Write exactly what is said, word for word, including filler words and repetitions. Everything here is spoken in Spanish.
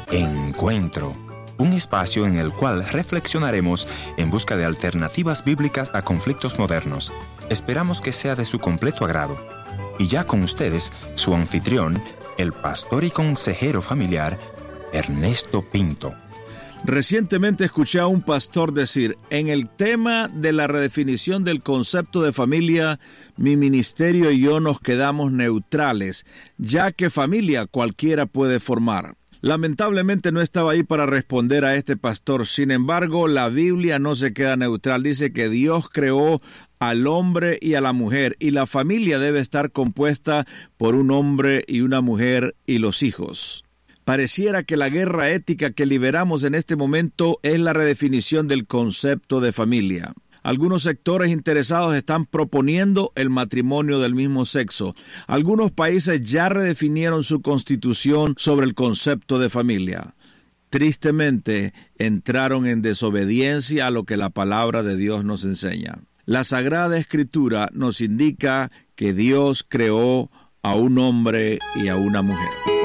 Encuentro, un espacio en el cual reflexionaremos en busca de alternativas bíblicas a conflictos modernos. Esperamos que sea de su completo agrado. Y ya con ustedes, su anfitrión, el pastor y consejero familiar, Ernesto Pinto. Recientemente escuché a un pastor decir, en el tema de la redefinición del concepto de familia, mi ministerio y yo nos quedamos neutrales, ya que familia cualquiera puede formar. Lamentablemente no estaba ahí para responder a este pastor. Sin embargo, la Biblia no se queda neutral. Dice que Dios creó al hombre y a la mujer, y la familia debe estar compuesta por un hombre y una mujer y los hijos. Pareciera que la guerra ética que liberamos en este momento es la redefinición del concepto de familia. Algunos sectores interesados están proponiendo el matrimonio del mismo sexo. Algunos países ya redefinieron su constitución sobre el concepto de familia. Tristemente, entraron en desobediencia a lo que la palabra de Dios nos enseña. La Sagrada Escritura nos indica que Dios creó a un hombre y a una mujer.